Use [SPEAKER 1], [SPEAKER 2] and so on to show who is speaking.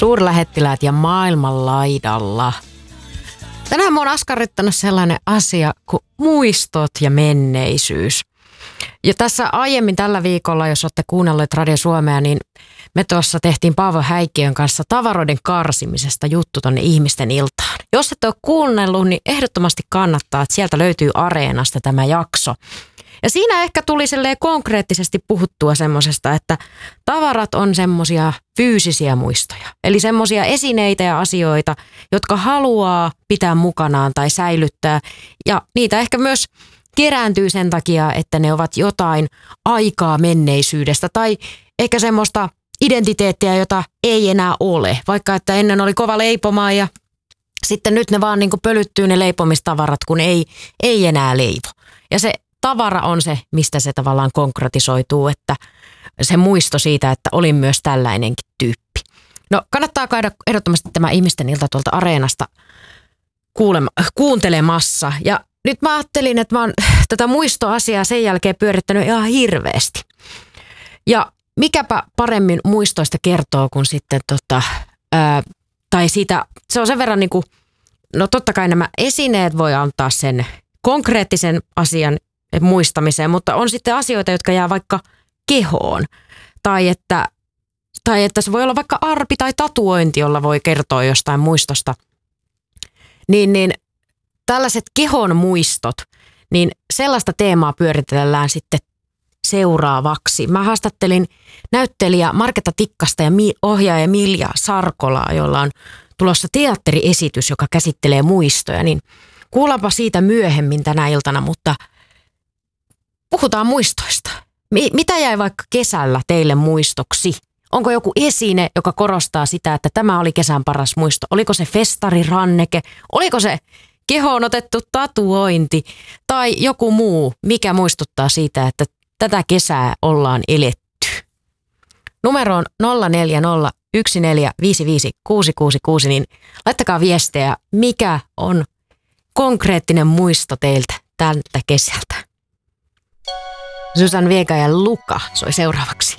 [SPEAKER 1] suurlähettiläät ja maailmanlaidalla. Tänään mä oon askarrittanut sellainen asia kuin muistot ja menneisyys. Ja tässä aiemmin tällä viikolla, jos olette kuunnelleet Radio Suomea, niin me tuossa tehtiin Paavo Häikkiön kanssa tavaroiden karsimisesta juttu tonne Ihmisten iltaan. Jos et ole kuunnellut, niin ehdottomasti kannattaa, että sieltä löytyy Areenasta tämä jakso. Ja siinä ehkä tuli konkreettisesti puhuttua semmosesta, että tavarat on semmosia fyysisiä muistoja. Eli semmosia esineitä ja asioita, jotka haluaa pitää mukanaan tai säilyttää. Ja niitä ehkä myös kerääntyy sen takia, että ne ovat jotain aikaa menneisyydestä tai ehkä semmoista identiteettiä, jota ei enää ole. Vaikka että ennen oli kova leipomaa ja sitten nyt ne vaan niin kuin pölyttyy ne leipomistavarat, kun ei enää leivo. Ja se tavara on se, mistä se tavallaan konkretisoituu, että se muisto siitä, että olin myös tällainenkin tyyppi. No kannattaa käydä ehdottomasti tämä Ihmisten ilta tuolta Areenasta kuuntelemassa. Ja nyt mä ajattelin, että mä oon tätä muistoasiaa sen jälkeen pyörittänyt ihan hirveästi. Ja mikäpä paremmin muistoista kertoo kuin sitten tai siitä, se on sen verran niin kuin, no totta kai nämä esineet voi antaa sen konkreettisen asian muistamiseen, mutta on sitten asioita, jotka jää vaikka kehoon. Tai että se voi olla vaikka arpi tai tatuointi, jolla voi kertoa jostain muistosta. Niin tällaiset kehon muistot, niin sellaista teemaa pyöritellään sitten seuraavaksi. Mä haastattelin näyttelijä Marketa Tikkasta ja ohjaaja Milja Sarkolaa, jolla on tulossa teatteriesitys, joka käsittelee muistoja. Niin kuullaanpa siitä myöhemmin tänä iltana, mutta puhutaan muistoista. Mitä jäi vaikka kesällä teille muistoksi? Onko joku esine, joka korostaa sitä, että tämä oli kesän paras muisto? Oliko se festariranneke? Oliko se kehoon otettu tatuointi? Tai joku muu, mikä muistuttaa siitä, että tätä kesää ollaan eletty? Numero on 0401455666, niin laittakaa viestejä, mikä on konkreettinen muisto teiltä tältä kesältä. Susan Vega ja Luka soi seuraavaksi.